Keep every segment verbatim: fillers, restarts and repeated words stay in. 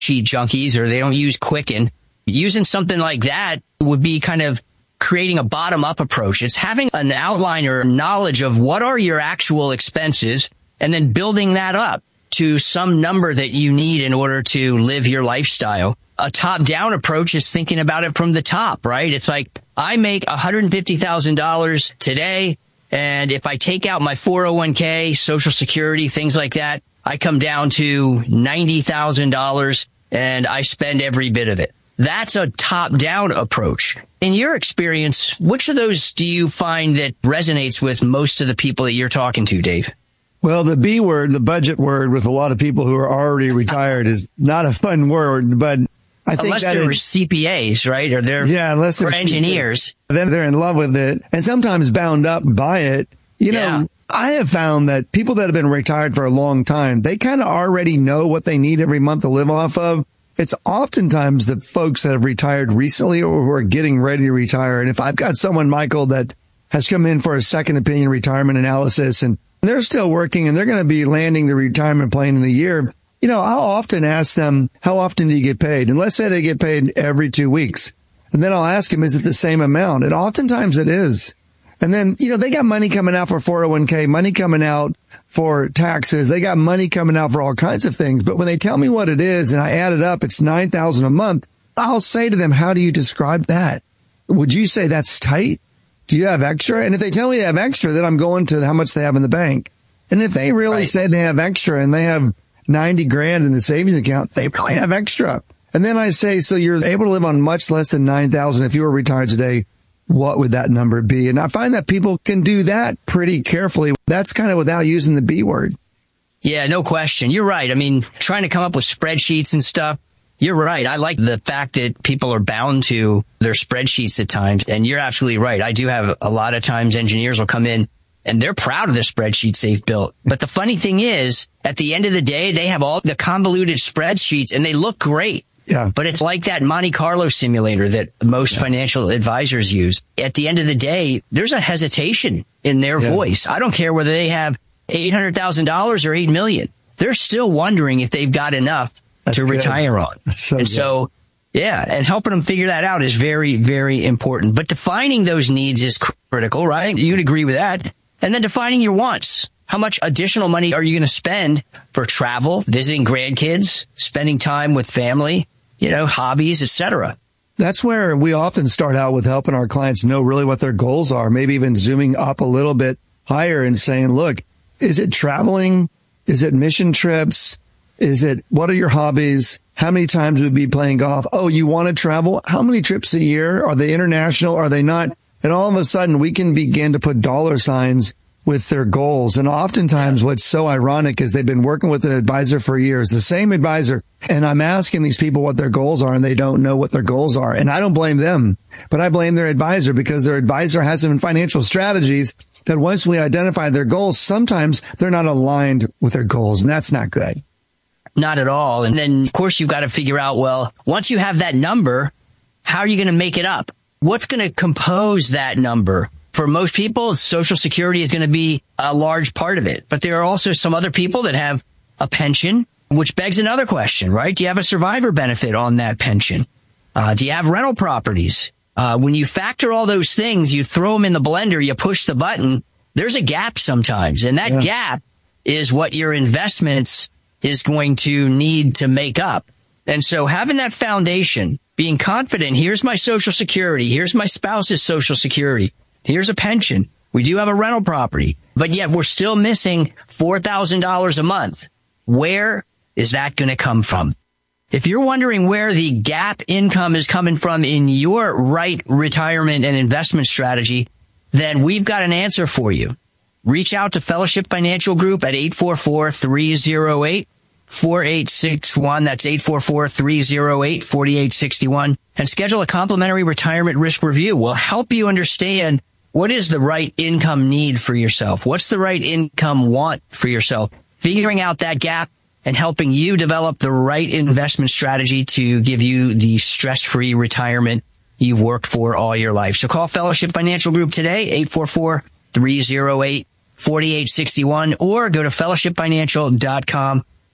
spreadsheet junkies or they don't use Quicken. Using something like that would be kind of creating a bottom-up approach. It's having an outline or knowledge of what are your actual expenses and then building that up to some number that you need in order to live your lifestyle. A top-down approach is thinking about it from the top, right? It's like, I make one hundred fifty thousand dollars today, and if I take out my four oh one k, Social Security, things like that, I come down to ninety thousand dollars, and I spend every bit of it. That's a top-down approach. In your experience, which of those do you find that resonates with most of the people that you're talking to, Dave? Well, the B word, the budget word, with a lot of people who are already retired is not a fun word, but I think unless that they're it, C P As, right? Or they're, yeah, unless they're engineers. Then they're in love with it and sometimes bound up by it. You know, yeah. I have found that people that have been retired for a long time, they kind of already know what they need every month to live off of. It's oftentimes the folks that have retired recently or who are getting ready to retire. And if I've got someone, Michael, that has come in for a second opinion retirement analysis and they're still working and they're going to be landing the retirement plan in a year, you know, I'll often ask them, how often do you get paid? And let's say they get paid every two weeks. And then I'll ask them, is it the same amount? And oftentimes it is. And then, you know, they got money coming out for four oh one k, money coming out for taxes. They got money coming out for all kinds of things. But when they tell me what it is and I add it up, it's nine thousand dollars a month. I'll say to them, how do you describe that? Would you say that's tight? Do you have extra? And if they tell me they have extra, then I'm going to how much they have in the bank. And if they really right. say they have extra and they have ninety grand in the savings account, they really have extra. And then I say, so you're able to live on much less than nine thousand. If you were retired today, what would that number be? And I find that people can do that pretty carefully. That's kind of without using the B word. Yeah, no question. You're right. I mean, trying to come up with spreadsheets and stuff. You're right. I like the fact that people are bound to their spreadsheets at times. And you're absolutely right. I do have a lot of times engineers will come in and they're proud of the spreadsheets they've built. But the funny thing is, at the end of the day, they have all the convoluted spreadsheets and they look great. Yeah. But it's like that Monte Carlo simulator that most yeah. financial advisors use. At the end of the day, there's a hesitation in their yeah. voice. I don't care whether they have eight hundred thousand dollars or eight million dollars. They're still wondering if they've got enough That's to good. retire on. So and good. so, yeah, and helping them figure that out is very, very important. But defining those needs is critical, right? You'd agree with that. And then defining your wants. How much additional money are you going to spend for travel, visiting grandkids, spending time with family, you know, hobbies, et cetera? That's where we often start out with helping our clients know really what their goals are, maybe even zooming up a little bit higher and saying, look, is it traveling? Is it mission trips? Is it, what are your hobbies? How many times would you be playing golf? Oh, you want to travel? How many trips a year? Are they international? Are they not? And all of a sudden we can begin to put dollar signs with their goals. And oftentimes what's so ironic is they've been working with an advisor for years, the same advisor. And I'm asking these people what their goals are and they don't know what their goals are. And I don't blame them, but I blame their advisor because their advisor has some financial strategies that once we identify their goals, sometimes they're not aligned with their goals. And that's not good. Not at all. And then of course you've got to figure out, well, once you have that number, how are you going to make it up? What's going to compose that number? For most people, Social Security is going to be a large part of it. But there are also some other people that have a pension, which begs another question, right? Do you have a survivor benefit on that pension? Uh, do you have rental properties? Uh, when you factor all those things, you throw them in the blender, you push the button, there's a gap sometimes. And that yeah. gap is what your investments is going to need to make up. And so having that foundation, being confident, here's my Social Security, here's my spouse's Social Security, here's a pension, we do have a rental property, but yet we're still missing four thousand dollars a month. Where is that going to come from? If you're wondering where the gap income is coming from in your right retirement and investment strategy, then we've got an answer for you. Reach out to Fellowship Financial Group at eight four four, three oh eight, four eight six one. That's eight four four, three oh eight, four eight six one. And schedule a complimentary retirement risk review. We'll help you understand what is the right income need for yourself. What's the right income want for yourself? Figuring out that gap and helping you develop the right investment strategy to give you the stress-free retirement you've worked for all your life. So call Fellowship Financial Group today, eight four four, three oh eight, four eight six one, or go to fellowship financial dot com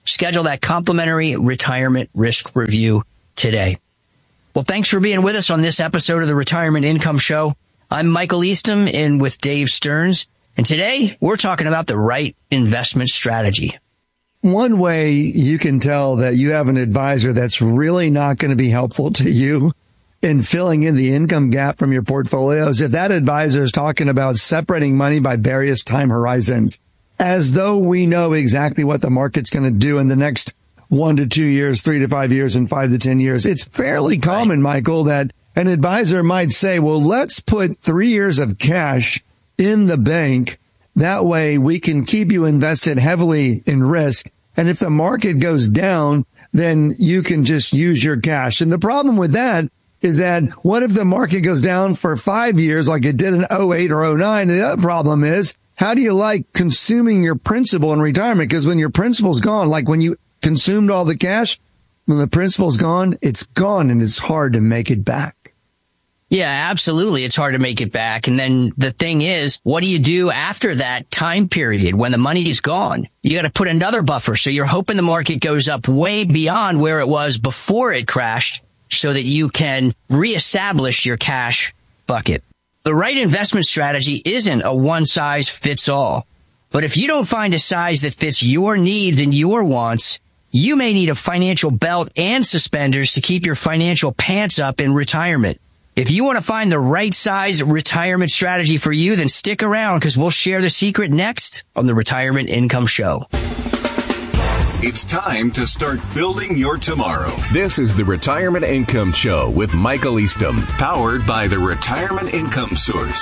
Schedule that complimentary retirement risk review today. Well, thanks for being with us on this episode of the Retirement Income Show. I'm Michael Eastham in with Dave Stearns, and today we're talking about the right investment strategy. One way you can tell that you have an advisor that's really not going to be helpful to you in filling in the income gap from your portfolio is if that advisor is talking about separating money by various time horizons, as though we know exactly what the market's going to do in the next one to two years, three to five years, and five to ten years. It's fairly common, Michael, that an advisor might say, well, let's put three years of cash in the bank. That way we can keep you invested heavily in risk. And if the market goes down, then you can just use your cash. And the problem with that is that what if the market goes down for five years like it did in oh eight or oh nine? And the other problem is, how do you like consuming your principal in retirement? Because when your principal's gone, like when you consumed all the cash, when the principal's gone, it's gone and it's hard to make it back. Yeah, absolutely. It's hard to make it back. And then the thing is, what do you do after that time period when the money is gone? You got to put another buffer. So you're hoping the market goes up way beyond where it was before it crashed so that you can reestablish your cash bucket. The right investment strategy isn't a one size fits all. But if you don't find a size that fits your needs and your wants, you may need a financial belt and suspenders to keep your financial pants up in retirement. If you want to find the right size retirement strategy for you, then stick around because we'll share the secret next on the Retirement Income Show. It's time to start building your tomorrow. This is the Retirement Income Show with Michael Eastham, powered by the Retirement Income Source.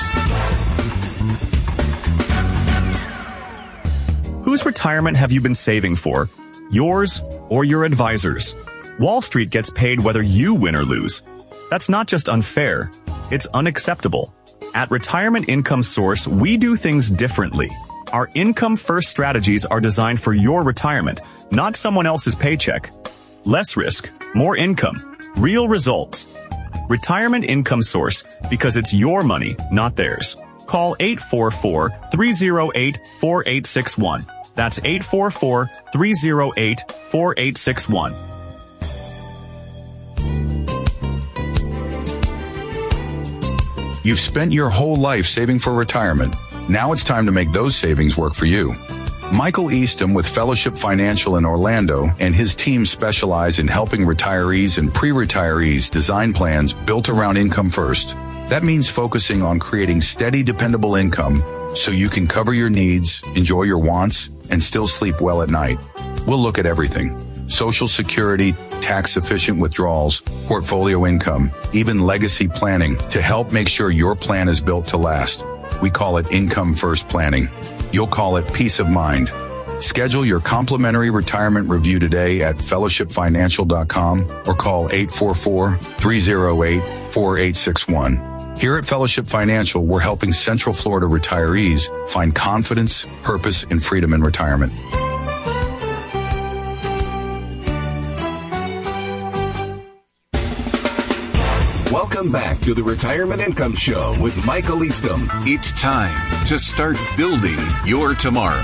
Whose retirement have you been saving for? Yours or your advisor's? Wall Street gets paid whether you win or lose. That's not just unfair, it's unacceptable. At Retirement Income Source, we do things differently. Our income-first strategies are designed for your retirement, not someone else's paycheck. Less risk, more income, real results. Retirement Income Source, because it's your money, not theirs. Call eight four four, three oh eight, four eight six one. That's eight four four, three oh eight, four eight six one. You've spent your whole life saving for retirement. Now it's time to make those savings work for you. Michael Eastham with Fellowship Financial in Orlando and his team specialize in helping retirees and pre-retirees design plans built around income first. That means focusing on creating steady, dependable income so you can cover your needs, enjoy your wants, and still sleep well at night. We'll look at everything: Social Security, tax-efficient withdrawals, portfolio income, even legacy planning to help make sure your plan is built to last. We call it income first planning. You'll call it peace of mind. Schedule your complimentary retirement review today at fellowship financial dot com or call eight four four, three oh eight, four eight six one. Here at Fellowship Financial, we're helping Central Florida retirees find confidence, purpose, and freedom in retirement. Welcome back to the Retirement Income Show with Michael Eastham. It's time to start building your tomorrow.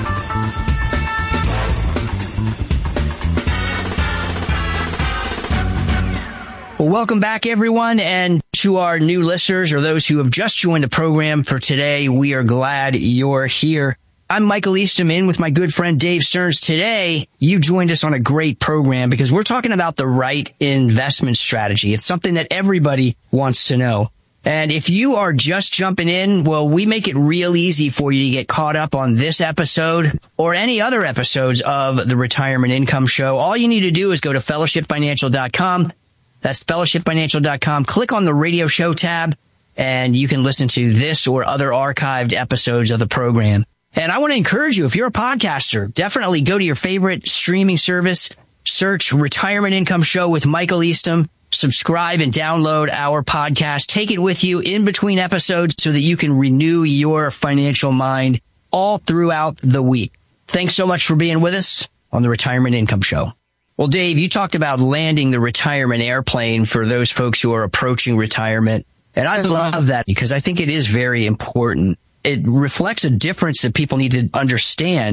Well, welcome back, everyone. And to our new listeners or those who have just joined the program for today, we are glad you're here. I'm Michael Eastham in with my good friend Dave Stearns. Today, you joined us on a great program because we're talking about the right investment strategy. It's something that everybody wants to know. And if you are just jumping in, well, we make it real easy for you to get caught up on this episode or any other episodes of the Retirement Income Show. All you need to do is go to fellowship financial dot com. That's fellowship financial dot com. Click on the radio show tab and you can listen to this or other archived episodes of the program. And I want to encourage you, if you're a podcaster, definitely go to your favorite streaming service, search Retirement Income Show with Michael Eastham, subscribe and download our podcast. Take it with you in between episodes so that you can renew your financial mind all throughout the week. Thanks so much for being with us on the Retirement Income Show. Well, Dave, you talked about landing the retirement airplane for those folks who are approaching retirement. And I love that because I think it is very important. It reflects a difference that people need to understand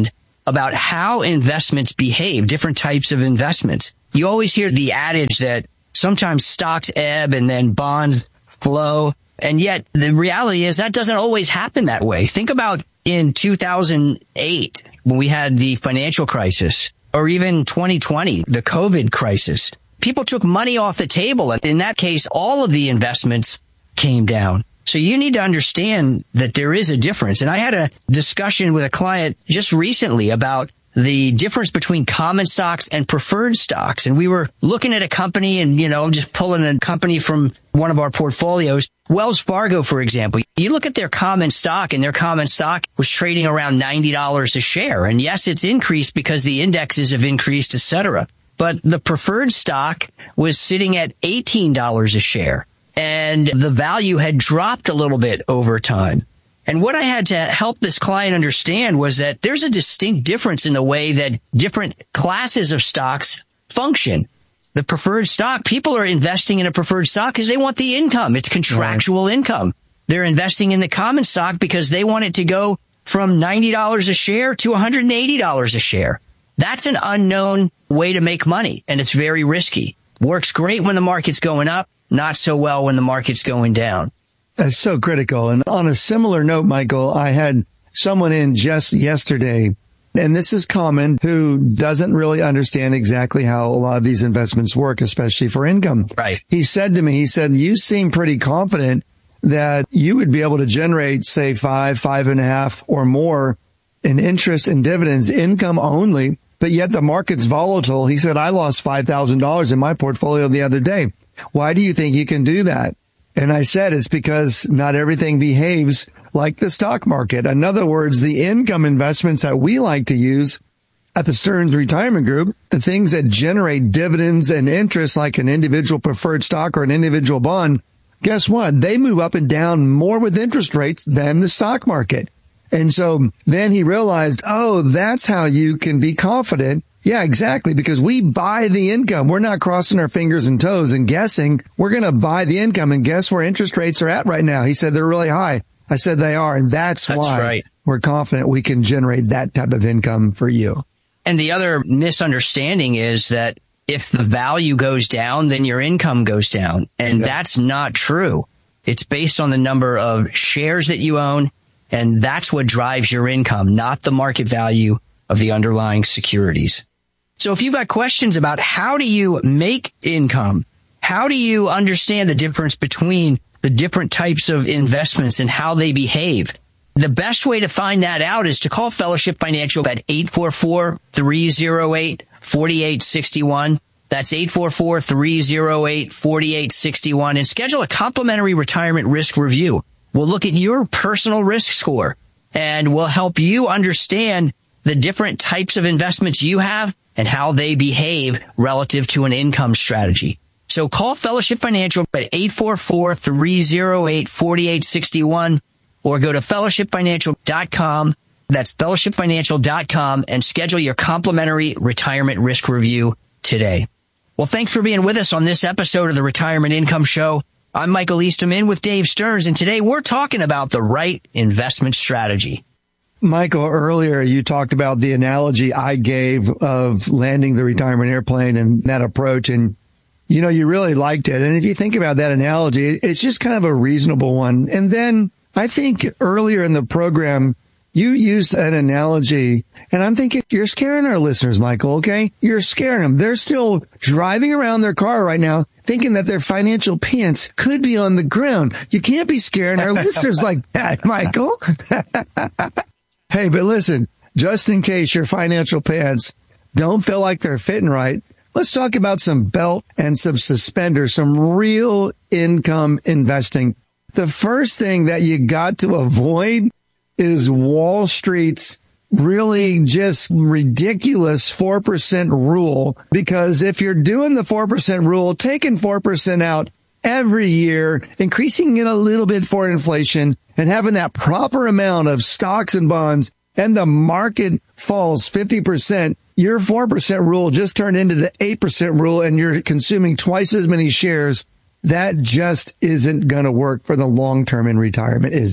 about how investments behave, different types of investments. You always hear the adage that sometimes stocks ebb and then bonds flow. And yet the reality is that doesn't always happen that way. Think about in two thousand eight when we had the financial crisis, or even twenty twenty, the COVID crisis. People took money off the table. And in that case, all of the investments came down. So you need to understand that there is a difference. And I had a discussion with a client just recently about the difference between common stocks and preferred stocks. And we were looking at a company and, you know, just pulling a company from one of our portfolios. Wells Fargo, for example, you look at their common stock and their common stock was trading around ninety dollars a share. And yes, it's increased because the indexes have increased, et cetera. But the preferred stock was sitting at eighteen dollars a share. And the value had dropped a little bit over time. And what I had to help this client understand was that there's a distinct difference in the way that different classes of stocks function. The preferred stock, people are investing in a preferred stock because they want the income. It's contractual right. income. They're investing in the common stock because they want it to go from ninety dollars a share to one hundred eighty dollars a share. That's an unknown way to make money, and it's very risky. Works great when the market's going up, not so well when the market's going down. That's so critical. And on a similar note, Michael, I had someone in just yesterday, and this is common, who doesn't really understand exactly how a lot of these investments work, especially for income. Right. He said to me, he said, you seem pretty confident that you would be able to generate, say, five, five and a half or more in interest and dividends, income only, but yet the market's volatile. He said, I lost five thousand dollars in my portfolio the other day. Why do you think you can do that? And I said, it's because not everything behaves like the stock market. In other words, the income investments that we like to use at the Stearns Retirement Group, the things that generate dividends and interest like an individual preferred stock or an individual bond, guess what? They move up and down more with interest rates than the stock market. And so then he realized, oh, that's how you can be confident. Yeah, exactly. Because we buy the income. We're not crossing our fingers and toes and guessing. We're going to buy the income, and guess where interest rates are at right now? He said they're really high. I said they are. And that's, that's why right. we're confident we can generate that type of income for you. And the other misunderstanding is that if the value goes down, then your income goes down. And yeah. that's not true. It's based on the number of shares that you own. And that's what drives your income, not the market value of the underlying securities. So if you've got questions about how do you make income, how do you understand the difference between the different types of investments and how they behave, the best way to find that out is to call Fellowship Financial at eight four four, three oh eight, four eight six one. That's eight four four, three oh eight, four eight six one, and schedule a complimentary retirement risk review. We'll look at your personal risk score, and we'll help you understand the different types of investments you have and how they behave relative to an income strategy. So call Fellowship Financial at eight four four, three oh eight, four eight six one or go to fellowship financial dot com. That's fellowship financial dot com and schedule your complimentary retirement risk review today. Well, thanks for being with us on this episode of the Retirement Income Show. I'm Michael Easterman with Dave Stearns, and today we're talking about the right investment strategy. Michael, earlier you talked about the analogy I gave of landing the retirement airplane and that approach, and you know, you really liked it. And if you think about that analogy, it's just kind of a reasonable one. And then I think earlier in the program, you used an analogy, and I'm thinking you're scaring our listeners, Michael, okay? You're scaring them. They're still driving around their car right now thinking that their financial pants could be on the ground. You can't be scaring our listeners like that, Michael. Hey, but listen, just in case your financial pants don't feel like they're fitting right, let's talk about some belt and some suspenders, some real income investing. The first thing that you got to avoid is Wall Street's really just ridiculous four percent rule, because if you're doing the four percent rule, taking four percent out every year, increasing it a little bit for inflation, and having that proper amount of stocks and bonds, and the market falls fifty percent, your four percent rule just turned into the eight percent rule, and you're consuming twice as many shares. That just isn't going to work for the long term in retirement, is it?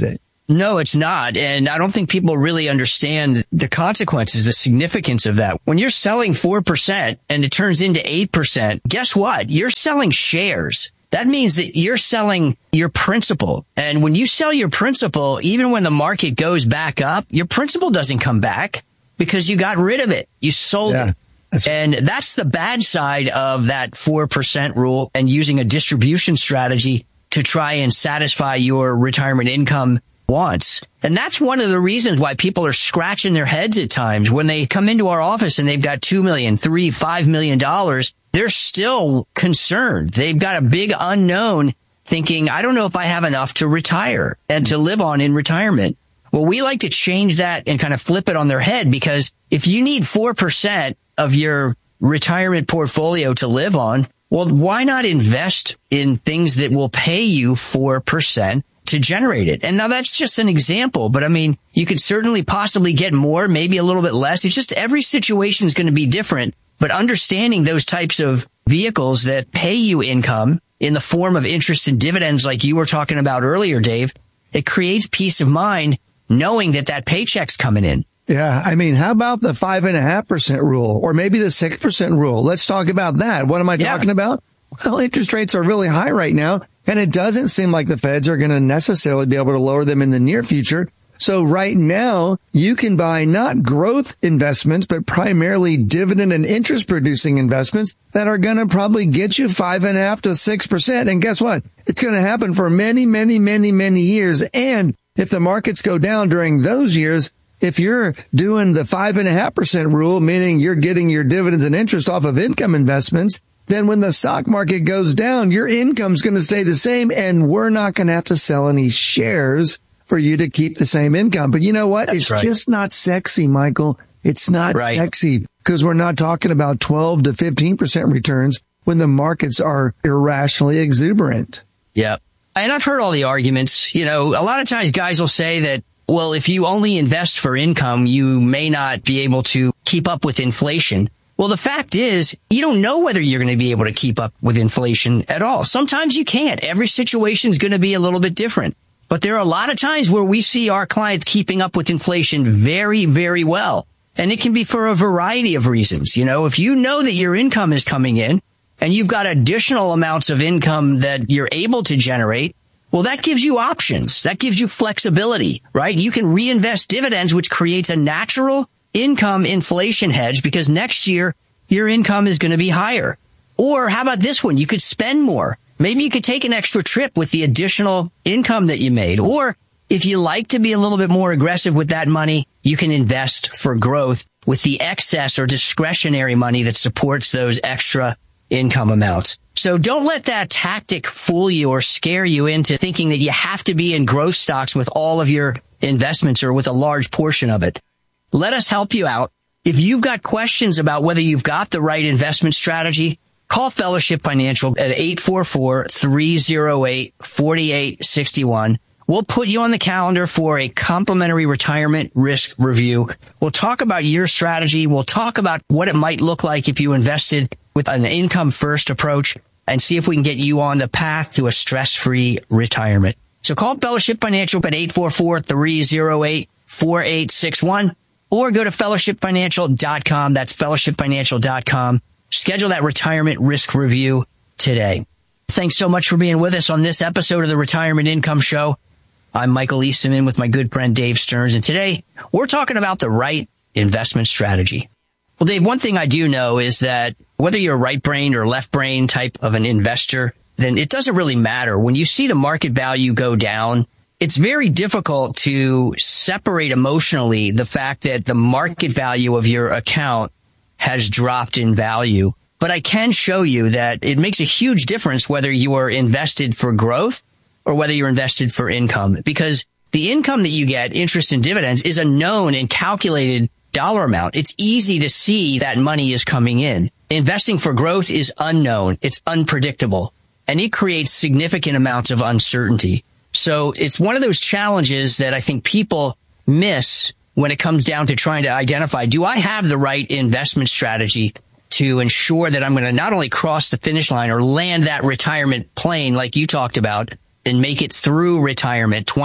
No, it's not. And I don't think people really understand the consequences, the significance of that. When you're selling four percent and it turns into eight percent, guess what? You're selling shares. That means that you're selling your principal. And when you sell your principal, even when the market goes back up, your principal doesn't come back because you got rid of it. You sold yeah, it. That's and that's the bad side of that four percent rule and using a distribution strategy to try and satisfy your retirement income wants. And that's one of the reasons why people are scratching their heads at times when they come into our office and they've got two million, three, five million dollars. They're still concerned. They've got a big unknown thinking, I don't know if I have enough to retire and to live on in retirement. Well, we like to change that and kind of flip it on their head, because if you need four percent of your retirement portfolio to live on, well, why not invest in things that will pay you four percent to generate it? And now that's just an example, but I mean, you could certainly possibly get more, maybe a little bit less. It's just every situation is going to be different, but understanding those types of vehicles that pay you income in the form of interest and dividends, like you were talking about earlier, Dave, it creates peace of mind knowing that that paycheck's coming in. Yeah. I mean, how about the five and a half percent rule, or maybe the six percent rule? Let's talk about that. What am I yeah. talking about? Well, interest rates are really high right now, and it doesn't seem like the Feds are going to necessarily be able to lower them in the near future. So right now, you can buy not growth investments, but primarily dividend and interest producing investments that are going to probably get you five and a half to six percent. And guess what? It's going to happen for many, many, many, many years. And if the markets go down during those years, if you're doing the five and a half percent rule, meaning you're getting your dividends and interest off of income investments, then when the stock market goes down, your income's going to stay the same, and we're not going to have to sell any shares for you to keep the same income. But you know what? That's it's right. just not sexy, Michael. It's not right. sexy, because we're not talking about twelve to fifteen percent returns when the markets are irrationally exuberant. Yeah. And I've heard all the arguments. You know, a lot of times guys will say that, well, if you only invest for income, you may not be able to keep up with inflation. Well, the fact is, you don't know whether you're going to be able to keep up with inflation at all. Sometimes you can't. Every situation is going to be a little bit different. But there are a lot of times where we see our clients keeping up with inflation very, very well. And it can be for a variety of reasons. You know, if you know that your income is coming in and you've got additional amounts of income that you're able to generate, well, that gives you options. That gives you flexibility, right? You can reinvest dividends, which creates a natural income inflation hedge, because next year your income is going to be higher. Or how about this one? You could spend more. Maybe you could take an extra trip with the additional income that you made. Or if you like to be a little bit more aggressive with that money, you can invest for growth with the excess or discretionary money that supports those extra income amounts. So don't let that tactic fool you or scare you into thinking that you have to be in growth stocks with all of your investments or with a large portion of it. Let us help you out. If you've got questions about whether you've got the right investment strategy, call Fellowship Financial at eight four four, three oh eight, four eight six one. We'll put you on the calendar for a complimentary retirement risk review. We'll talk about your strategy. We'll talk about what it might look like if you invested with an income first approach, and see if we can get you on the path to a stress-free retirement. So call Fellowship Financial at eight four four, three oh eight, four eight six one or go to fellowship financial dot com. That's fellowship financial dot com. Schedule that retirement risk review today. Thanks so much for being with us on this episode of the Retirement Income Show. I'm Michael Eastman with my good friend Dave Stearns, and today we're talking about the right investment strategy. Well, Dave, one thing I do know is that whether you're a right-brained or left-brained type of an investor, then it doesn't really matter. When you see the market value go down, it's very difficult to separate emotionally the fact that the market value of your account has dropped in value. But I can show you that it makes a huge difference whether you are invested for growth or whether you're invested for income, because the income that you get, interest and dividends, is a known and calculated dollar amount. It's easy to see that money is coming in. Investing for growth is unknown. It's unpredictable, and it creates significant amounts of uncertainty. So it's one of those challenges that I think people miss when it comes down to trying to identify, do I have the right investment strategy to ensure that I'm going to not only cross the finish line or land that retirement plane like you talked about and make it through retirement twenty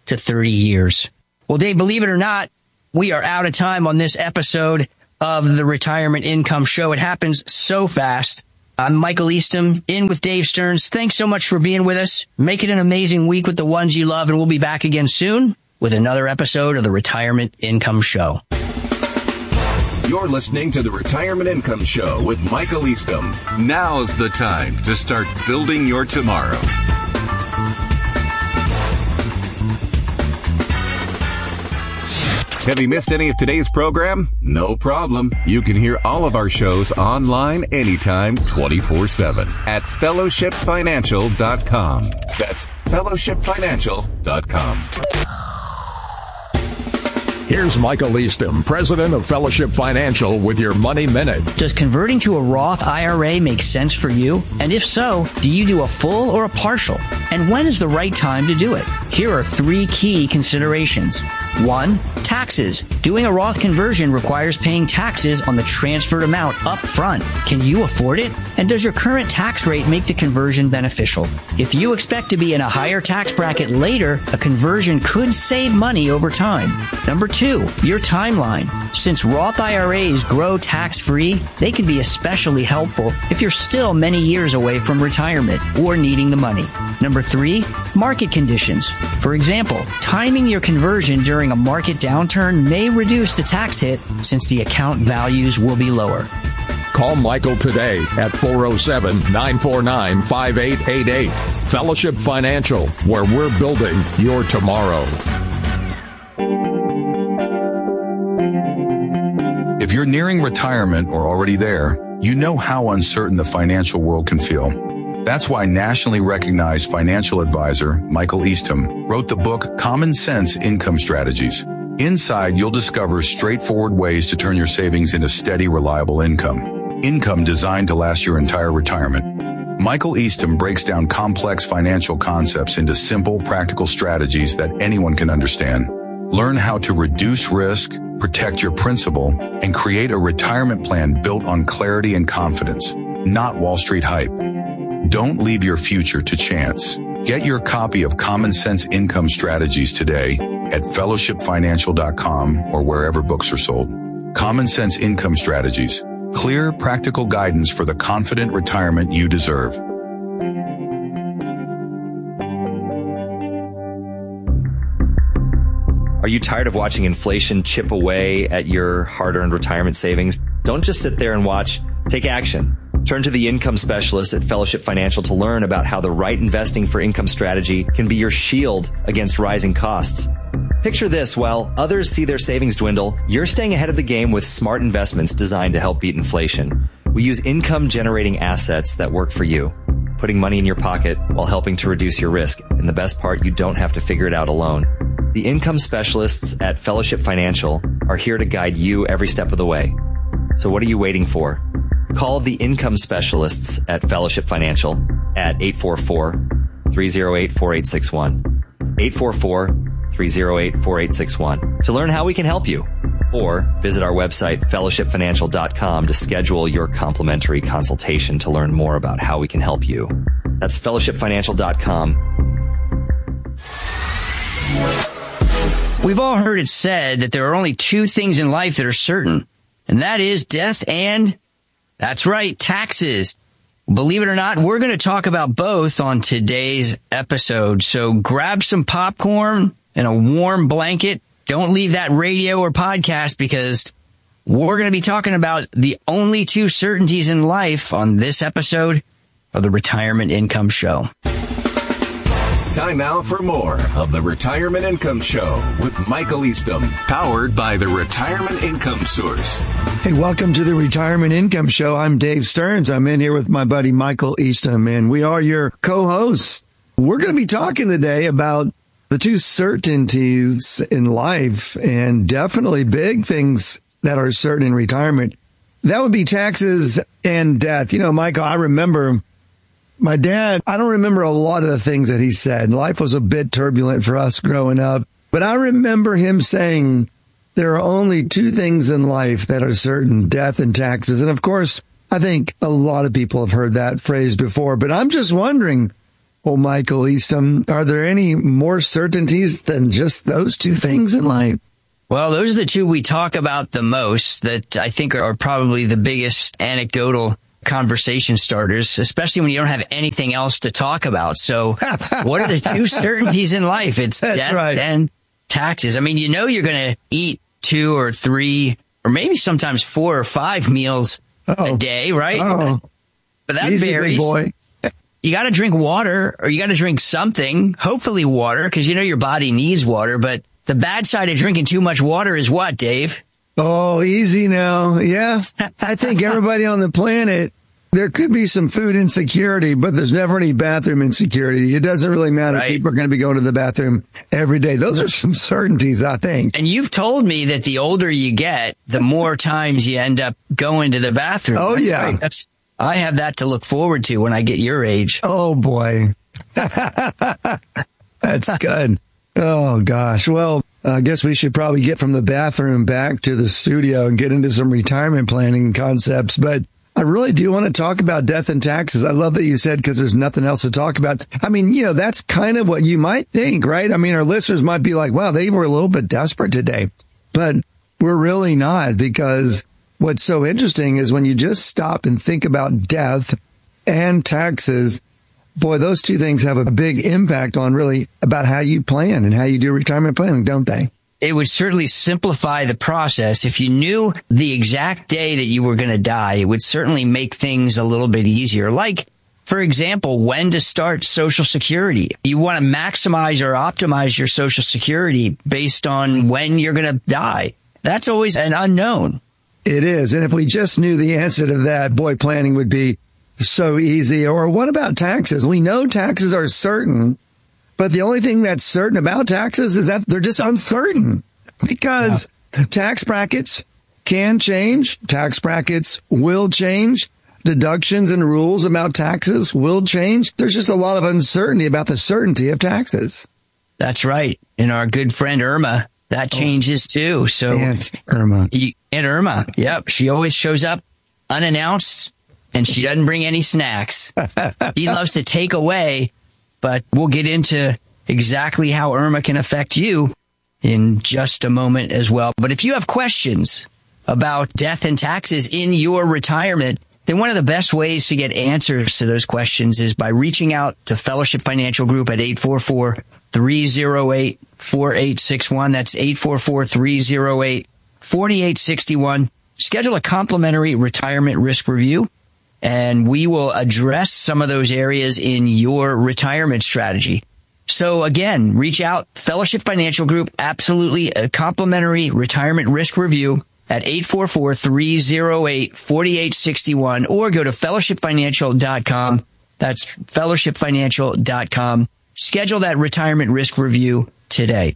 to thirty years. Well, Dave, believe it or not, we are out of time on this episode of the Retirement Income Show. It happens so fast. I'm Michael Eastham, in with Dave Stearns. Thanks so much for being with us. Make it an amazing week with the ones you love, and we'll be back again soon with another episode of the Retirement Income Show. You're listening to the Retirement Income Show with Michael Eastham. Now's the time to start building your tomorrow. Have you missed any of today's program? No problem. You can hear all of our shows online anytime, twenty-four seven at fellowship financial dot com. That's fellowship financial dot com. Here's Michael Eastham, president of Fellowship Financial, with your Money Minute. Does converting to a Roth I R A make sense for you? And if so, do you do a full or a partial? And when is the right time to do it? Here are three key considerations. One, taxes. Doing a Roth conversion requires paying taxes on the transferred amount up front. Can you afford it? And does your current tax rate make the conversion beneficial? If you expect to be in a higher tax bracket later, a conversion could save money over time. Number two, your timeline. Since Roth I R As grow tax-free, they can be especially helpful if you're still many years away from retirement or needing the money. Number three, market conditions. For example, timing your conversion during a market downturn may reduce the tax hit since the account values will be lower. Call Michael today at four oh seven, nine four nine, five eight eight eight. Fellowship Financial, where we're building your tomorrow. If you're nearing retirement or already there, you know how uncertain the financial world can feel. That's why nationally recognized financial advisor Michael Eastham wrote the book Common Sense Income Strategies. Inside, you'll discover straightforward ways to turn your savings into steady, reliable income. Income designed to last your entire retirement. Michael Eastham breaks down complex financial concepts into simple, practical strategies that anyone can understand. Learn how to reduce risk, protect your principal, and create a retirement plan built on clarity and confidence, not Wall Street hype. Don't leave your future to chance. Get your copy of Common Sense Income Strategies today at fellowship financial dot com or wherever books are sold. Common Sense Income Strategies. Clear, practical guidance for the confident retirement you deserve. Are you tired of watching inflation chip away at your hard-earned retirement savings? Don't just sit there and watch. Take action. Turn to the income specialist at Fellowship Financial to learn about how the right investing for income strategy can be your shield against rising costs. Picture this: while others see their savings dwindle, you're staying ahead of the game with smart investments designed to help beat inflation. We use income-generating assets that work for you, putting money in your pocket while helping to reduce your risk. And the best part, you don't have to figure it out alone. The income specialists at Fellowship Financial are here to guide you every step of the way. So what are you waiting for? Call the income specialists at Fellowship Financial at eight four four, three oh eight, four eight six one. eight four four, three oh eight, four eight six one to learn how we can help you. Or visit our website, fellowship financial dot com, to schedule your complimentary consultation to learn more about how we can help you. That's fellowship financial dot com. We've all heard it said that there are only two things in life that are certain, and that is death and, that's right, taxes. Believe it or not, we're going to talk about both on today's episode. So grab some popcorn and a warm blanket. Don't leave that radio or podcast, because we're going to be talking about the only two certainties in life on this episode of the Retirement Income Show. Time now for more of the Retirement Income Show with Michael Eastham, Powered by the Retirement Income Source. Hey, welcome to the Retirement Income Show. I'm Dave Stearns. I'm in here with my buddy Michael Eastham, and we are your co-hosts. We're going to be talking today about the two certainties in life, and definitely big things that are certain in retirement. That would be taxes and death. You know, Michael, I remember my dad, I don't remember a lot of the things that he said. Life was a bit turbulent for us growing up, but I remember him saying there are only two things in life that are certain: death and taxes. And of course, I think a lot of people have heard that phrase before, but I'm just wondering, Well, Michael Eastham, are there any more certainties than just those two things in life? Well, those are the two we talk about the most that I think are probably the biggest anecdotal conversation starters, especially when you don't have anything else to talk about. So what are the two certainties in life? It's That's death right. and taxes. I mean, you know you're going to eat two or three or maybe sometimes four or five meals oh. a day, right? Oh. But that Easy, varies. big boy. You got to drink water, or you got to drink something, hopefully water, because you know your body needs water. But the bad side of drinking too much water is what, Dave? Oh, easy now. Yeah. I think everybody on the planet, there could be some food insecurity, but there's never any bathroom insecurity. It doesn't really matter Right. if people are going to be going to the bathroom every day. Those are some certainties, I think. And you've told me that the older you get, the more times you end up going to the bathroom. Oh, That's yeah. right. That's, I have that to look forward to when I get your age. Oh, boy. That's good. Oh, gosh. Well, I guess we should probably get from the bathroom back to the studio and get into some retirement planning concepts. But I really do want to talk about death and taxes. I love that you said because there's nothing else to talk about. I mean, you know, that's kind of what you might think, right? I mean, our listeners might be like, wow, they were a little bit desperate today. But we're really not, because what's so interesting is when you just stop and think about death and taxes, boy, those two things have a big impact on really about how you plan and how you do retirement planning, don't they? It would certainly simplify the process. If you knew the exact day that you were going to die, it would certainly make things a little bit easier. Like, for example, when to start Social Security. You want to maximize or optimize your Social Security based on when you're going to die. That's always an unknown. It is. And if we just knew the answer to that, boy, planning would be so easy. Or what about taxes? We know taxes are certain, but the only thing that's certain about taxes is that they're just uncertain, because yeah. tax brackets can change. Tax brackets will change. Deductions and rules about taxes will change. There's just a lot of uncertainty about the certainty of taxes. That's right. And our good friend Irma, that changes too. So Aunt Irma. You, Aunt Irma. Yep. She always shows up unannounced, and she doesn't bring any snacks. She loves to take away, but we'll get into exactly how Irma can affect you in just a moment as well. But if you have questions about death and taxes in your retirement, then one of the best ways to get answers to those questions is by reaching out to Fellowship Financial Group at eight four four, three oh eight, four eight six one. That's eight four four, three oh eight, four eight six one. Schedule a complimentary retirement risk review, and we will address some of those areas in your retirement strategy. So again, reach out, Fellowship Financial Group, absolutely a complimentary retirement risk review at eight four four, three oh eight, four eight six one, or go to fellowship financial dot com. That's fellowship financial dot com. Schedule that retirement risk review today.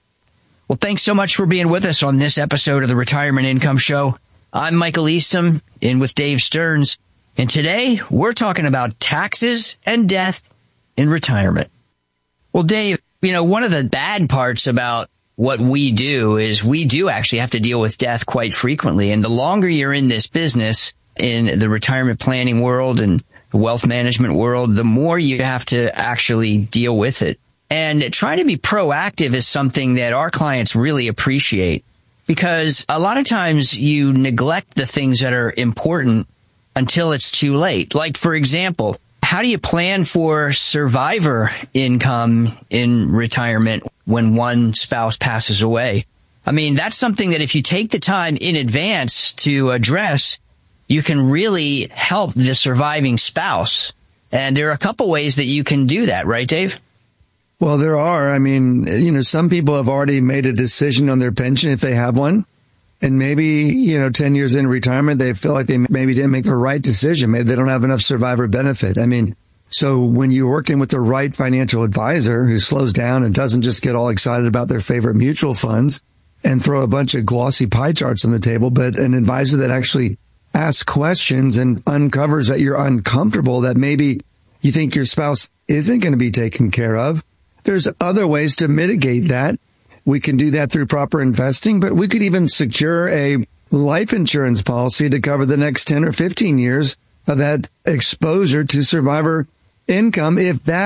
Well, thanks so much for being with us on this episode of the Retirement Income Show. I'm Michael Eastham, in with Dave Stearns, and today we're talking about taxes and death in retirement. Well, Dave, you know, one of the bad parts about what we do is we do actually have to deal with death quite frequently. And the longer you're in this business, in the retirement planning world and the wealth management world, the more you have to actually deal with it. And trying to be proactive is something that our clients really appreciate, because a lot of times you neglect the things that are important until it's too late. Like, for example, how do you plan for survivor income in retirement when one spouse passes away? I mean, that's something that if you take the time in advance to address, you can really help the surviving spouse. And there are a couple ways that you can do that, right, Dave? Well, there are. I mean, you know, some people have already made a decision on their pension if they have one. And maybe, you know, ten years in retirement, they feel like they maybe didn't make the right decision. Maybe they don't have enough survivor benefit. I mean, so when you're working with the right financial advisor who slows down and doesn't just get all excited about their favorite mutual funds and throw a bunch of glossy pie charts on the table, but an advisor that actually asks questions and uncovers that you're uncomfortable, that maybe you think your spouse isn't going to be taken care of. There's other ways to mitigate that. We can do that through proper investing, but we could even secure a life insurance policy to cover the next ten or fifteen years of that exposure to survivor income if that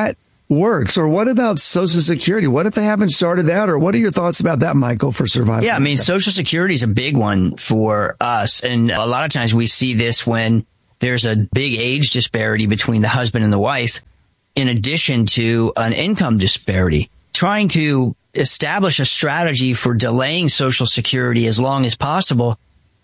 works? Or what about Social Security? What if they haven't started that? Or what are your thoughts about that, Michael, for survival? Yeah, I mean, Social Security is a big one for us. And a lot of times we see this when there's a big age disparity between the husband and the wife, in addition to an income disparity. Trying to establish a strategy for delaying Social Security as long as possible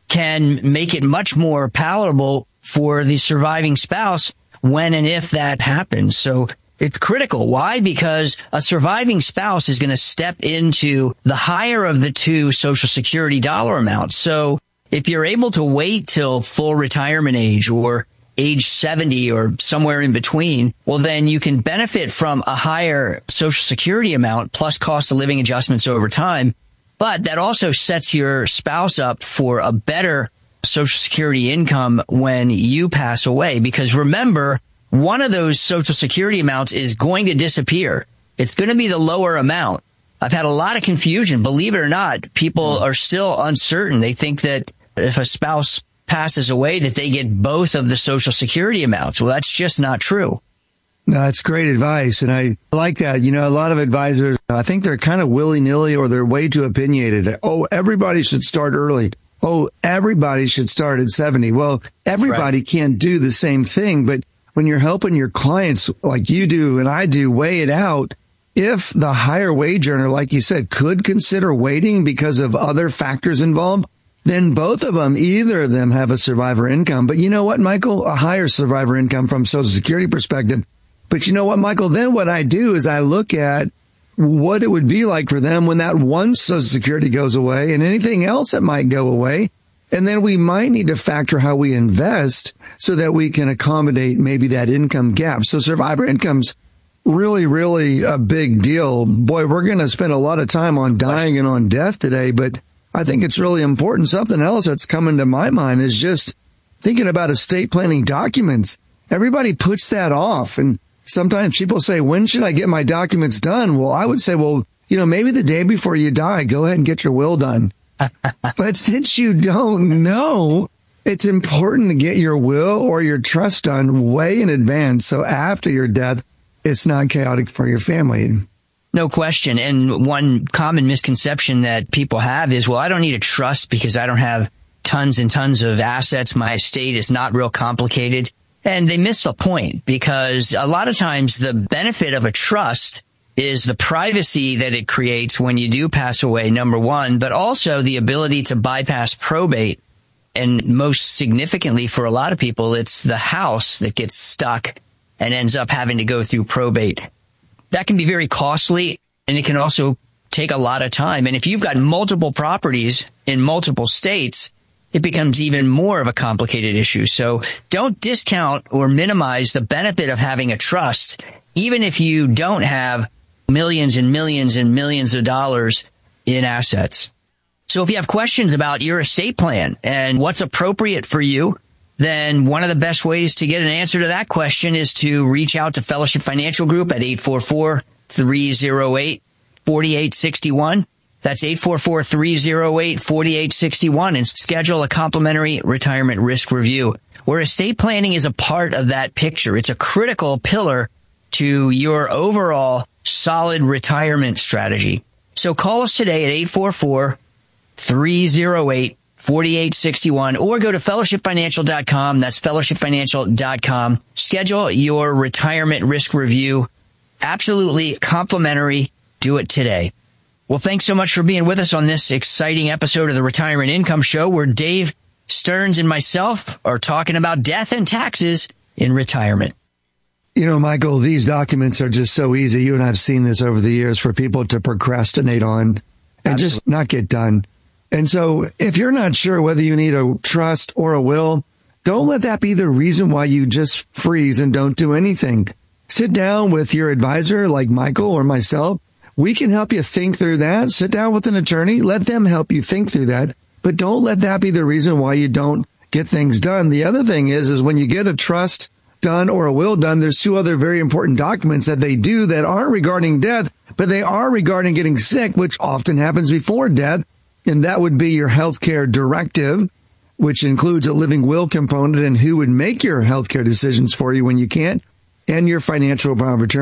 can make it much more palatable for the surviving spouse when and if that happens. So it's critical. Why? Because a surviving spouse is going to step into the higher of the two Social Security dollar amounts. So if you're able to wait till full retirement age or age seventy or somewhere in between, well, then you can benefit from a higher Social Security amount plus cost of living adjustments over time. But that also sets your spouse up for a better Social Security income when you pass away. Because remember, one of those Social Security amounts is going to disappear. It's going to be the lower amount. I've had a lot of confusion. Believe it or not, people are still uncertain. They think that if a spouse passes away, that they get both of the Social Security amounts. Well, that's just not true. No, that's great advice. And I like that. You know, a lot of advisors, I think they're kind of willy-nilly or they're way too opinionated. Oh, everybody should start early. Oh, everybody should start at seventy. Well, everybody right. can't do the same thing. But when you're helping your clients like you do and I do weigh it out, if the higher wage earner, like you said, could consider waiting because of other factors involved, then both of them, either of them have a survivor income. But you know what, Michael? A higher survivor income from Social Security perspective. But you know what, Michael? Then what I do is I look at what it would be like for them when that one Social Security goes away and anything else that might go away. And then we might need to factor how we invest so that we can accommodate maybe that income gap. So survivor income's really, really a big deal. Boy, we're going to spend a lot of time on dying and on death today, but I think it's really important. Something else that's coming to my mind is just thinking about estate planning documents. Everybody puts that off. And sometimes people say, when should I get my documents done? Well, I would say, well, you know, maybe the day before you die, go ahead and get your will done. But since you don't know, it's important to get your will or your trust done way in advance. So after your death, it's not chaotic for your family. No question. And one common misconception that people have is, well, I don't need a trust because I don't have tons and tons of assets. My estate is not real complicated. And they miss the point, because a lot of times the benefit of a trust is the privacy that it creates when you do pass away, number one, but also the ability to bypass probate. And most significantly for a lot of people, it's the house that gets stuck and ends up having to go through probate. That can be very costly, and it can also take a lot of time. And if you've got multiple properties in multiple states, it becomes even more of a complicated issue. So don't discount or minimize the benefit of having a trust, even if you don't have millions and millions and millions of dollars in assets. So if you have questions about your estate plan and what's appropriate for you, then one of the best ways to get an answer to that question is to reach out to Fellowship Financial Group at eight four four, three oh eight, four eight six one. That's eight four four, three oh eight, four eight six one, and schedule a complimentary retirement risk review, where estate planning is a part of that picture. It's a critical pillar to your overall solid retirement strategy. So call us today at eight four four, three oh eight, four eight six one or go to fellowship financial dot com. That's fellowship financial dot com. Schedule your retirement risk review. Absolutely complimentary. Do it today. Well, thanks so much for being with us on this exciting episode of the Retirement Income Show, where Dave Stearns and myself are talking about death and taxes in retirement. You know, Michael, these documents are just so easy. You and I have seen this over the years for people to procrastinate on and Absolutely. Just not get done. And so if you're not sure whether you need a trust or a will, don't let that be the reason why you just freeze and don't do anything. Sit down with your advisor like Michael or myself. We can help you think through that. Sit down with an attorney. Let them help you think through that. But don't let that be the reason why you don't get things done. The other thing is, is when you get a trust done or a will done, there's two other very important documents that they do that aren't regarding death, but they are regarding getting sick, which often happens before death. And that would be your healthcare directive, which includes a living will component and who would make your healthcare decisions for you when you can't, and your financial power of attorney.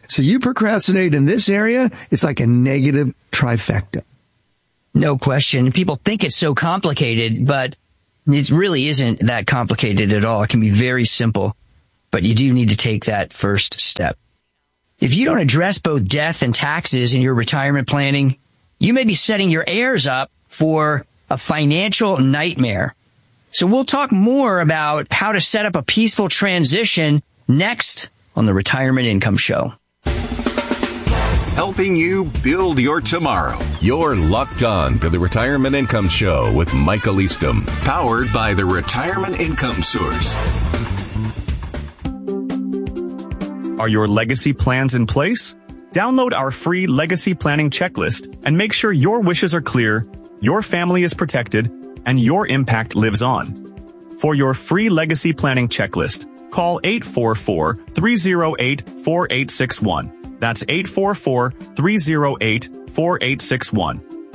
So you procrastinate in this area, it's like a negative trifecta. No question. People think it's so complicated, but it really isn't that complicated at all. It can be very simple, but you do need to take that first step. If you don't address both death and taxes in your retirement planning, you may be setting your heirs up for a financial nightmare. So we'll talk more about how to set up a peaceful transition next on the Retirement Income Show. Helping you build your tomorrow. You're locked on to the Retirement Income Show with Michael Easton. Powered by the Retirement Income Source. Are your legacy plans in place? Download our free legacy planning checklist and make sure your wishes are clear, your family is protected, and your impact lives on. For your free legacy planning checklist, call eight four four, three oh eight, four eight six one. That's eight four four, three oh eight, four eight six one.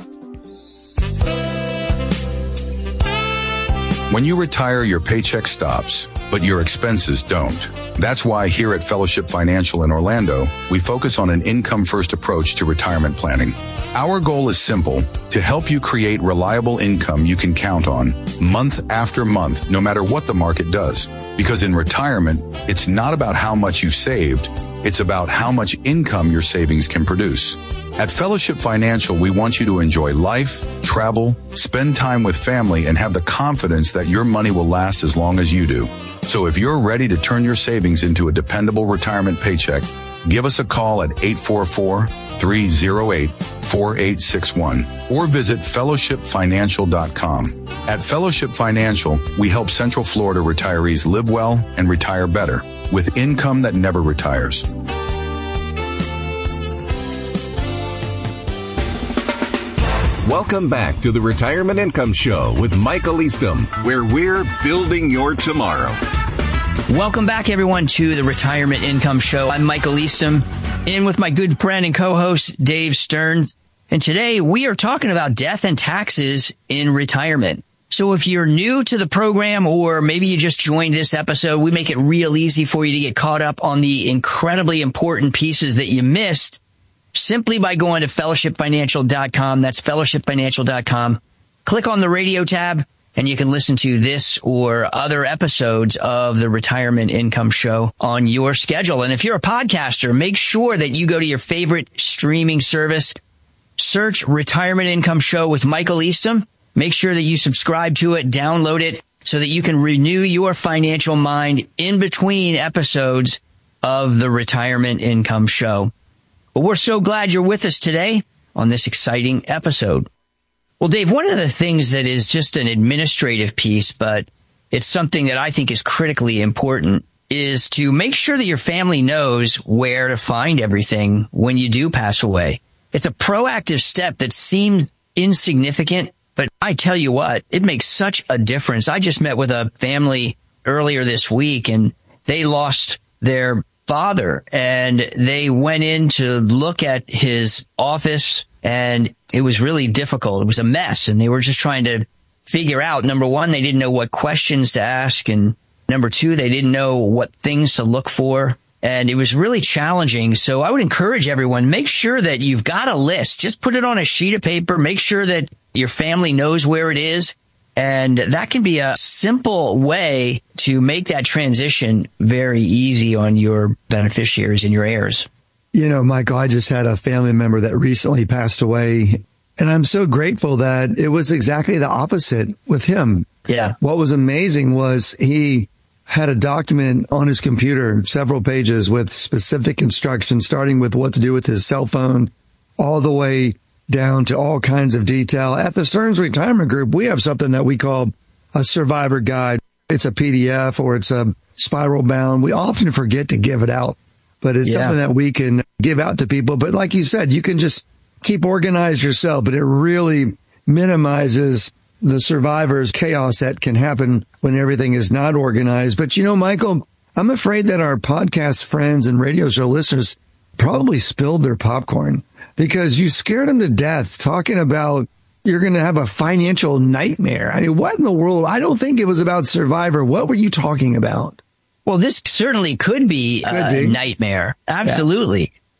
When you retire, your paycheck stops, but your expenses don't. That's why here at Fellowship Financial in Orlando, we focus on an income-first approach to retirement planning. Our goal is simple, to help you create reliable income you can count on month after month, no matter what the market does. Because in retirement, it's not about how much you've saved, it's about how much income your savings can produce. At Fellowship Financial, we want you to enjoy life, travel, spend time with family, and have the confidence that your money will last as long as you do. So if you're ready to turn your savings into a dependable retirement paycheck, give us a call at eight four four, three oh eight, four eight six one or visit fellowship financial dot com. At Fellowship Financial, we help Central Florida retirees live well and retire better with income that never retires. Welcome back to the Retirement Income Show with Michael Easton, where we're building your tomorrow. Welcome back, everyone, to the Retirement Income Show. I'm Michael Easton, in with my good friend and co-host, Dave Stern. And today we are talking about death and taxes in retirement. So if you're new to the program, or maybe you just joined this episode, we make it real easy for you to get caught up on the incredibly important pieces that you missed simply by going to fellowship financial dot com. That's fellowship financial dot com. Click on the radio tab, and you can listen to this or other episodes of the Retirement Income Show on your schedule. And if you're a podcaster, make sure that you go to your favorite streaming service, search Retirement Income Show with Michael Easton. Make sure that you subscribe to it, download it, so that you can renew your financial mind in between episodes of the Retirement Income Show. But we're so glad you're with us today on this exciting episode. Well, Dave, one of the things that is just an administrative piece, but it's something that I think is critically important, is to make sure that your family knows where to find everything when you do pass away. It's a proactive step that seemed insignificant, but I tell you what, it makes such a difference. I just met with a family earlier this week, and they lost their father, and they went in to look at his office, and it was really difficult. It was a mess, and they were just trying to figure out, number one, they didn't know what questions to ask, and number two, they didn't know what things to look for, and it was really challenging. So I would encourage everyone, make sure that you've got a list. Just put it on a sheet of paper. Make sure that your family knows where it is. And that can be a simple way to make that transition very easy on your beneficiaries and your heirs. You know, Michael, I just had a family member that recently passed away, and I'm so grateful that it was exactly the opposite with him. Yeah. What was amazing was he had a document on his computer, several pages with specific instructions, starting with what to do with his cell phone, all the way down to all kinds of detail. At the Stearns Retirement Group, we have something that we call a survivor guide. It's a P D F or it's a spiral bound. We often forget to give it out, but it's yeah. something that we can give out to people. But like you said, you can just keep organized yourself, but it really minimizes the survivor's chaos that can happen when everything is not organized. But you know, Michael, I'm afraid that our podcast friends and radio show listeners probably spilled their popcorn because you scared them to death talking about you're going to have a financial nightmare. I mean, what in the world? I don't think it was about Survivor. What were you talking about? Well, this certainly could be, could be. a nightmare. Absolutely.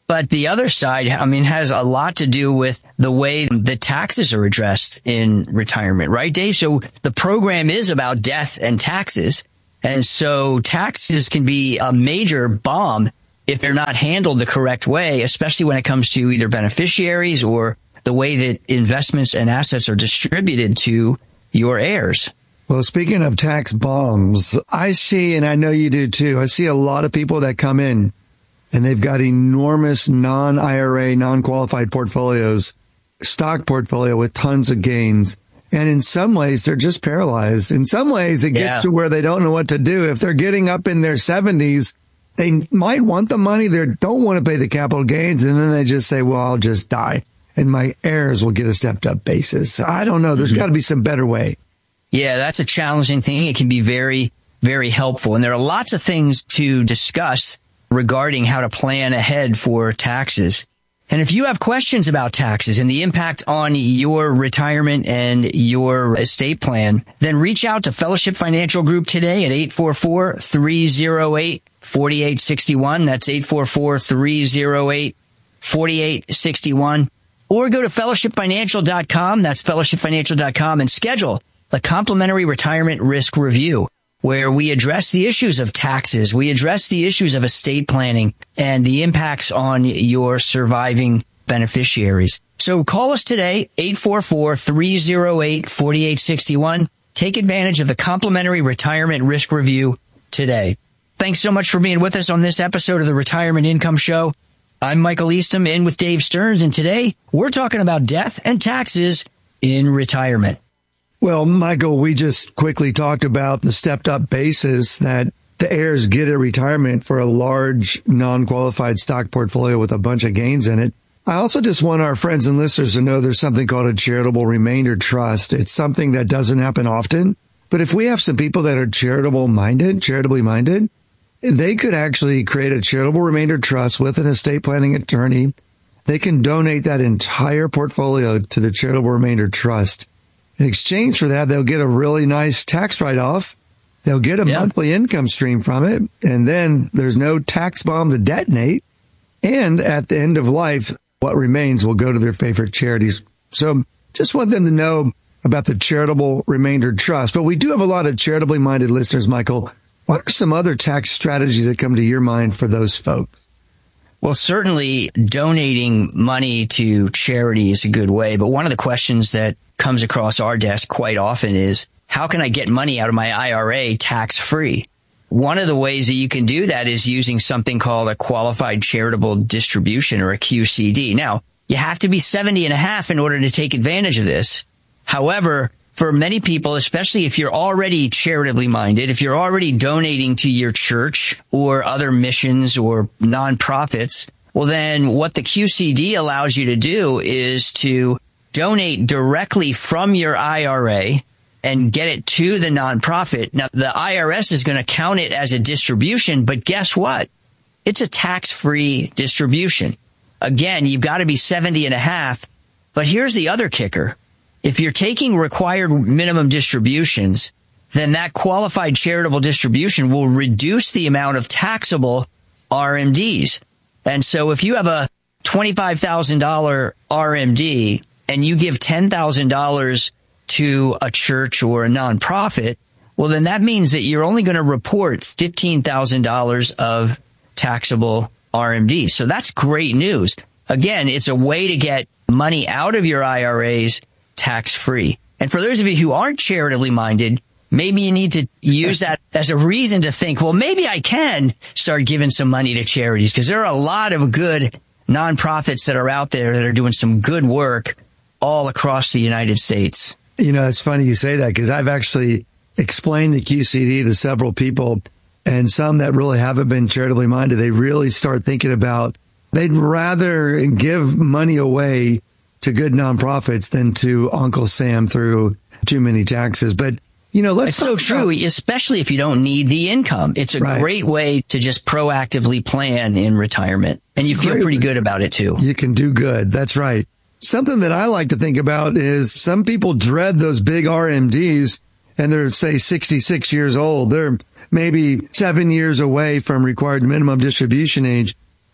But the other side, I mean, has a lot to do with the way the taxes are addressed in retirement, right, Dave? So the program is about death and taxes. And so taxes can be a major bomb if they're not handled the correct way, especially when it comes to either beneficiaries or the way that investments and assets are distributed to your heirs. Well, speaking of tax bombs, I see, and I know you do too, I see a lot of people that come in and they've got enormous non-I R A, non-qualified portfolios, stock portfolio with tons of gains. And in some ways, they're just paralyzed. In some ways, it gets Yeah. to where they don't know what to do. If they're getting up in their seventies, they might want the money. They don't want to pay the capital gains. And then they just say, well, I'll just die and my heirs will get a stepped up basis. I don't know. There's mm-hmm. got to be some better way. Yeah, that's a challenging thing. It can be very, very helpful. And there are lots of things to discuss regarding how to plan ahead for taxes. And if you have questions about taxes and the impact on your retirement and your estate plan, then reach out to Fellowship Financial Group today at eight four four, three oh eight, four eight six one. That's eight four four, three oh eight, four eight six one. Or go to fellowship financial dot com. That's fellowship financial dot com and schedule a complimentary retirement risk review where we address the issues of taxes. We address the issues of estate planning and the impacts on your surviving beneficiaries. So call us today, eight four four, three oh eight, four eight six one. Take advantage of the complimentary retirement risk review today. Thanks so much for being with us on this episode of the Retirement Income Show. I'm Michael Eastham, in with Dave Stearns, and today we're talking about death and taxes in retirement. Well, Michael, we just quickly talked about the stepped up basis that the heirs get at retirement for a large non-qualified stock portfolio with a bunch of gains in it. I also just want our friends and listeners to know there's something called a charitable remainder trust. It's something that doesn't happen often, but if we have some people that are charitable minded, charitably minded, they could actually create a charitable remainder trust with an estate planning attorney. They can donate that entire portfolio to the charitable remainder trust. In exchange for that, they'll get a really nice tax write-off. They'll get a yeah. monthly income stream from it. And then there's no tax bomb to detonate. And at the end of life, what remains will go to their favorite charities. So just want them to know about the charitable remainder trust. But we do have a lot of charitably minded listeners, Michael. What are some other tax strategies that come to your mind for those folks? Well, certainly donating money to charity is a good way. But one of the questions that comes across our desk quite often is, how can I get money out of my I R A tax-free? One of the ways that you can do that is using something called a qualified charitable distribution, or a Q C D. Now, you have to be seventy and a half in order to take advantage of this. However, for many people, especially if you're already charitably minded, if you're already donating to your church or other missions or nonprofits, well, then what the Q C D allows you to do is to donate directly from your I R A and get it to the nonprofit. Now, the I R S is going to count it as a distribution, but guess what? It's a tax-free distribution. Again, you've got to be seventy and a half. But here's the other kicker. If you're taking required minimum distributions, then that qualified charitable distribution will reduce the amount of taxable R M Ds. And so if you have a twenty-five thousand dollars R M D and you give ten thousand dollars to a church or a nonprofit, well, then that means that you're only going to report fifteen thousand dollars of taxable R M D. So that's great news. Again, it's a way to get money out of your I R As tax-free. And for those of you who aren't charitably minded, maybe you need to use that as a reason to think, well, maybe I can start giving some money to charities, because there are a lot of good nonprofits that are out there that are doing some good work all across the United States. You know, it's funny you say that, because I've actually explained the Q C D to several people, and some that really haven't been charitably minded, they really start thinking about, they'd rather give money away to good nonprofits than to Uncle Sam through too many taxes. But, you know, let's It's so true, about, especially if you don't need the income. It's a right. great way to just proactively plan in retirement. And it's you feel pretty good about it, too. You can do good. That's right. Something that I like to think about is some people dread those big R M Ds, and they're, say, sixty-six years old. They're maybe seven years away from required minimum distribution age.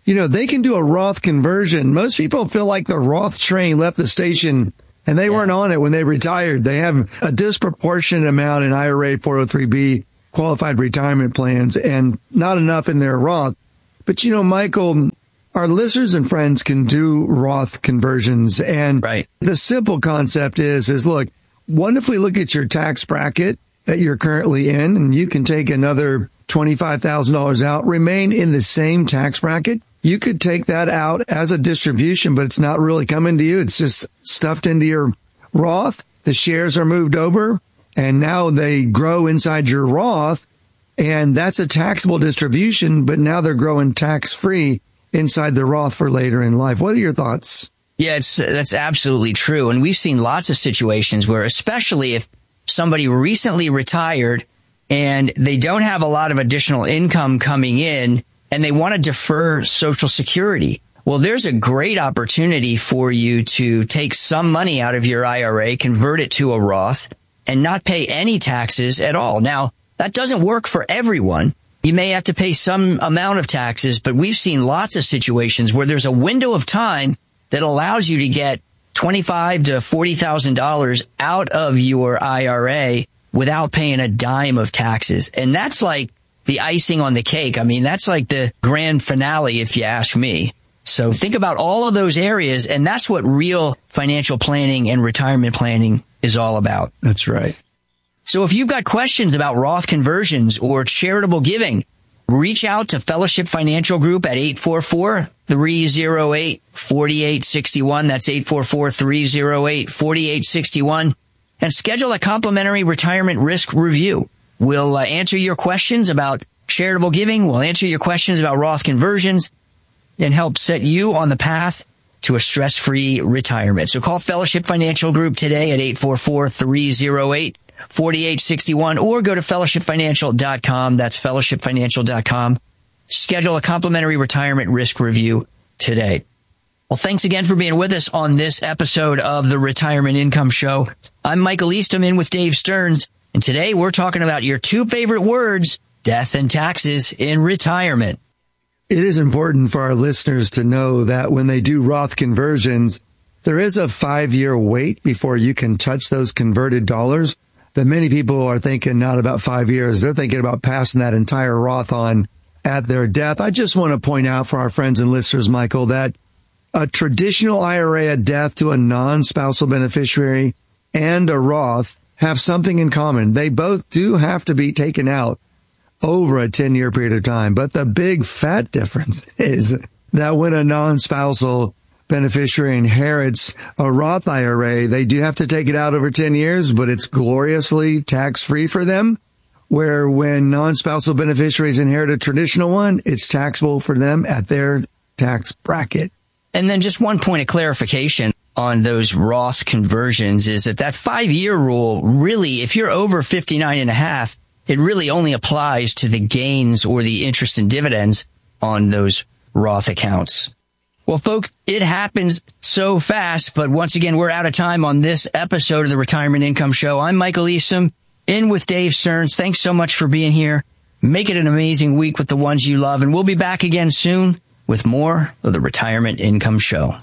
you know, they can do a Roth conversion. Most people feel like the Roth train left the station and they yeah. weren't on it when they retired. They have a disproportionate amount in I R A, four oh three B, qualified retirement plans, and not enough in their Roth. But, you know, Michael, our listeners and friends can do Roth conversions. And right. the simple concept is, is look, what if we look at your tax bracket that you're currently in, and you can take another twenty-five thousand dollars out, remain in the same tax bracket? You could take that out as a distribution, but it's not really coming to you. It's just stuffed into your Roth. The shares are moved over, and now they grow inside your Roth, and that's a taxable distribution, but now they're growing tax-free inside the Roth for later in life. What are your thoughts? Yeah, it's, that's absolutely true. And we've seen lots of situations where, especially if somebody recently retired and they don't have a lot of additional income coming in and they want to defer Social Security. Well, there's a great opportunity for you to take some money out of your I R A, convert it to a Roth, and not pay any taxes at all. Now, that doesn't work for everyone. You may have to pay some amount of taxes, but we've seen lots of situations where there's a window of time that allows you to get twenty-five thousand to forty thousand dollars out of your I R A without paying a dime of taxes. And that's like the icing on the cake. I mean, that's like the grand finale, if you ask me. So think about all of those areas, and that's what real financial planning and retirement planning is all about. That's right. So if you've got questions about Roth conversions or charitable giving, reach out to Fellowship Financial Group at eight four four, three oh eight, four eight six one. That's eight four four, three oh eight, four eight six one. And schedule a complimentary retirement risk review. We'll uh, answer your questions about charitable giving. We'll answer your questions about Roth conversions and help set you on the path to a stress-free retirement. So call Fellowship Financial Group today at eight four four, three oh eight, four eight six one or go to fellowship financial dot com. That's fellowship financial dot com. Schedule a complimentary retirement risk review today. Well, thanks again for being with us on this episode of the Retirement Income Show. I'm Michael Eastham in with Dave Stearns, and today we're talking about your two favorite words, death and taxes in retirement. It is important for our listeners to know that when they do Roth conversions, there is a five-year wait before you can touch those converted dollars. That many people are thinking not about five years. They're thinking about passing that entire Roth on at their death. I just want to point out for our friends and listeners, Michael, that a traditional I R A at death to a non-spousal beneficiary and a Roth have something in common. They both do have to be taken out over a ten-year period of time. But the big fat difference is that when a non-spousal beneficiary inherits a Roth I R A, they do have to take it out over ten years, but it's gloriously tax-free for them. Where when non-spousal beneficiaries inherit a traditional one, it's taxable for them at their tax bracket. And then just one point of clarification on those Roth conversions is that that five-year rule, really, if you're over fifty-nine and a half, it really only applies to the gains or the interest and dividends on those Roth accounts. Well, folks, it happens so fast, but once again, we're out of time on this episode of the Retirement Income Show. I'm Michael Eastham, in with Dave Stearns. Thanks so much for being here. Make it an amazing week with the ones you love, and we'll be back again soon with more of the Retirement Income Show.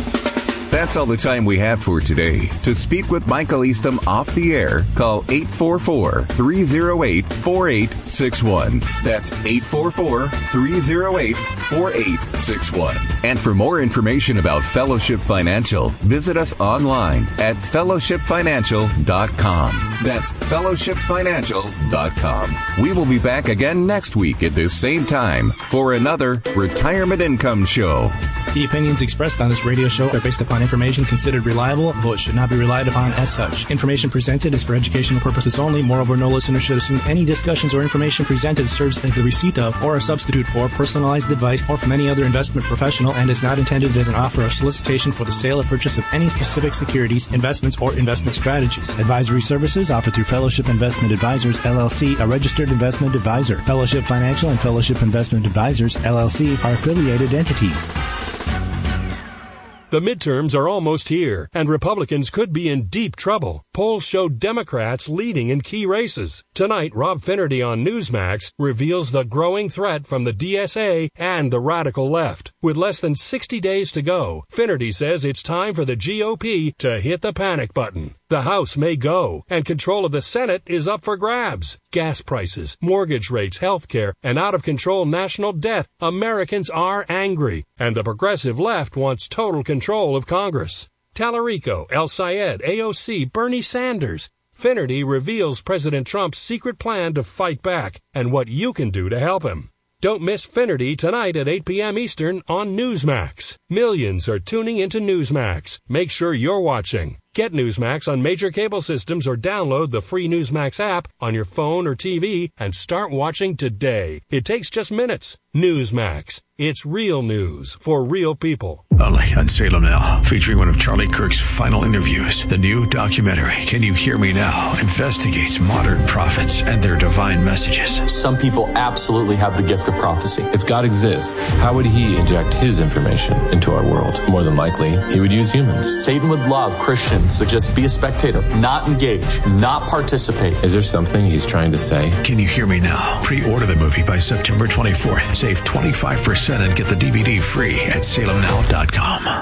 That's all the time we have for today. To speak with Michael Eastham off the air, call eight four four, three oh eight, four eight six one. That's eight four four, three oh eight, four eight six one. And for more information about Fellowship Financial, visit us online at fellowship financial dot com. That's fellowship financial dot com. We will be back again next week at this same time for another Retirement Income Show. The opinions expressed on this radio show are based upon information considered reliable, though it should not be relied upon as such. Information presented is for educational purposes only. Moreover, no listener should assume any discussions or information presented serves as the receipt of or a substitute for personalized advice or from any other investment professional and is not intended as an offer or solicitation for the sale or purchase of any specific securities, investments, or investment strategies. Advisory services offered through Fellowship Investment Advisors, L L C, a registered investment advisor. Fellowship Financial and Fellowship Investment Advisors, L L C, are affiliated entities. The midterms are almost here, and Republicans could be in deep trouble. Polls show Democrats leading in key races. Tonight, Rob Finnerty on Newsmax reveals the growing threat from the D S A and the radical left. With With less than sixty days to go, Finnerty says it's time for the G O P to hit the panic button. The House may go, and control of the Senate is up for grabs. Gas prices, mortgage rates, health care, and out-of-control national debt. Americans are angry, and the progressive left wants total control of Congress. Tallarico, El Sayed, A O C, Bernie Sanders. Finnerty reveals President Trump's secret plan to fight back and what you can do to help him. Don't miss Finnerty tonight at eight p.m. Eastern on Newsmax. Millions are tuning into Newsmax. Make sure you're watching. Get Newsmax on major cable systems or download the free Newsmax app on your phone or T V and start watching today. It takes just minutes. Newsmax. It's real news for real people. Only on Salem Now, featuring one of Charlie Kirk's final interviews. The new documentary, Can You Hear Me Now?, investigates modern prophets and their divine messages. Some people absolutely have the gift of prophecy. If God exists, how would he inject his information into our world? More than likely, he would use humans. Satan would love Christians to just be a spectator, not engage, not participate. Is there something he's trying to say? Can You Hear Me Now? Pre-order the movie by September twenty-fourth. Save twenty-five percent and get the D V D free at salem now dot com.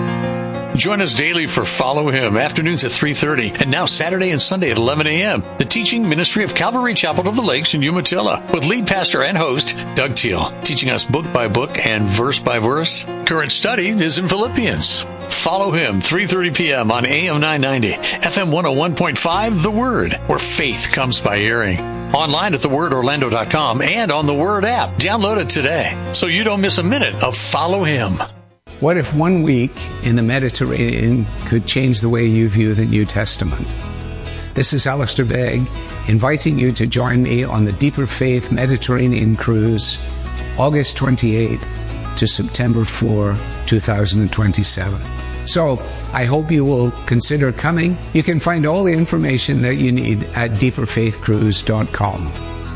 Join us daily for Follow Him, afternoons at three thirty, and now Saturday and Sunday at eleven a.m. The teaching ministry of Calvary Chapel of the Lakes in Umatilla, with lead pastor and host Doug Teal, teaching us book by book and verse by verse. Current study is in Philippians. Follow Him, three thirty p.m. on A M nine ninety, F M one oh one point five, The Word, where faith comes by hearing. Online at the word orlando dot com and on the Word app. Download it today so you don't miss a minute of Follow Him. What if one week in the Mediterranean could change the way you view the New Testament? This is Alistair Begg, inviting you to join me on the Deeper Faith Mediterranean Cruise, August twenty-eighth to September fourth, twenty twenty-seven. So, I hope you will consider coming. You can find all the information that you need at deeper faith cruise dot com.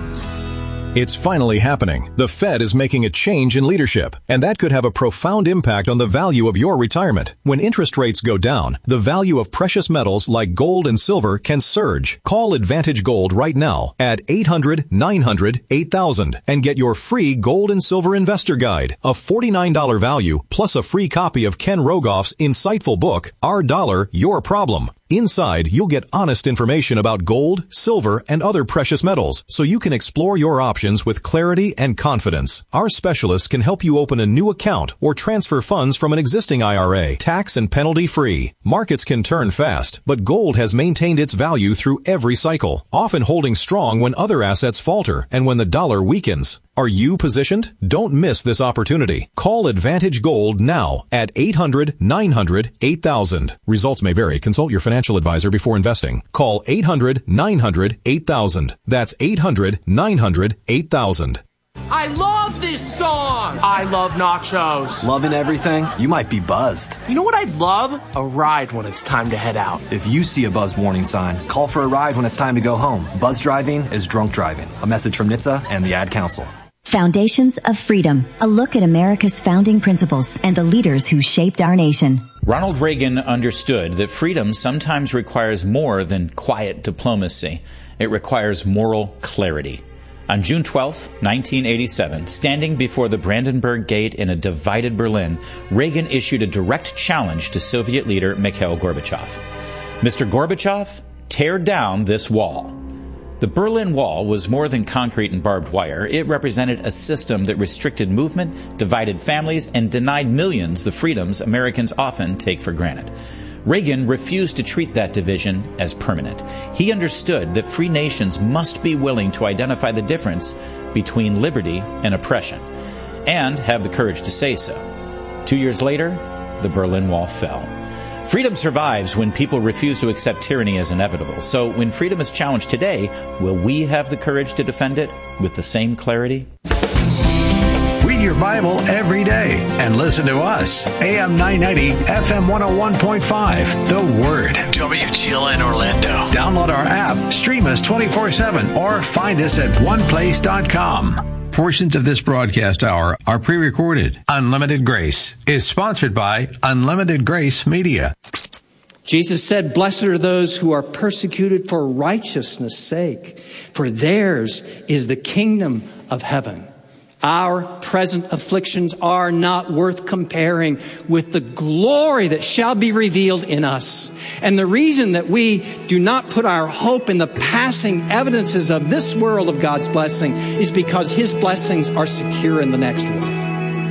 It's finally happening. The Fed is making a change in leadership, and that could have a profound impact on the value of your retirement. When interest rates go down, the value of precious metals like gold and silver can surge. Call Advantage Gold right now at eight hundred, nine hundred, eight thousand and get your free Gold and Silver Investor Guide, a forty-nine dollars value, plus a free copy of Ken Rogoff's insightful book, Our Dollar, Your Problem. Inside, you'll get honest information about gold, silver, and other precious metals, so you can explore your options with clarity and confidence. Our specialists can help you open a new account or transfer funds from an existing I R A, tax and penalty free. Markets can turn fast, but gold has maintained its value through every cycle, often holding strong when other assets falter and when the dollar weakens. Are you positioned? Don't miss this opportunity. Call Advantage Gold now at eight hundred, nine hundred, eight thousand. Results may vary. Consult your financial advisor before investing. Call eight hundred, nine hundred, eight thousand. That's eight hundred, nine hundred, eight thousand. I love this song! I love nachos. Loving everything? You might be buzzed. You know what I'd love? A ride when it's time to head out. If you see a buzz warning sign, call for a ride when it's time to go home. Buzz driving is drunk driving. A message from N H T S A and the Ad Council. Foundations of Freedom, a look at America's founding principles and the leaders who shaped our nation. Ronald Reagan understood that freedom sometimes requires more than quiet diplomacy. It requires moral clarity. On June twelfth, nineteen eighty-seven, standing before the Brandenburg Gate in a divided Berlin, Reagan issued a direct challenge to Soviet leader Mikhail Gorbachev. Mister Gorbachev, tear down this wall. The Berlin Wall was more than concrete and barbed wire. It represented a system that restricted movement, divided families, and denied millions the freedoms Americans often take for granted. Reagan refused to treat that division as permanent. He understood that free nations must be willing to identify the difference between liberty and oppression, and have the courage to say so. Two years later, the Berlin Wall fell. Freedom survives when people refuse to accept tyranny as inevitable. So when freedom is challenged today, will we have the courage to defend it with the same clarity? Read your Bible every day and listen to us. A M nine ninety, F M one oh one point five, The Word. W T L N Orlando. Download our app, stream us twenty-four seven, or find us at one place dot com. Portions of this broadcast hour are pre-recorded. Unlimited Grace is sponsored by Unlimited Grace Media. Jesus said, "Blessed are those who are persecuted for righteousness' sake, for theirs is the kingdom of heaven." Our present afflictions are not worth comparing with the glory that shall be revealed in us. And the reason that we do not put our hope in the passing evidences of this world of God's blessing is because His blessings are secure in the next world.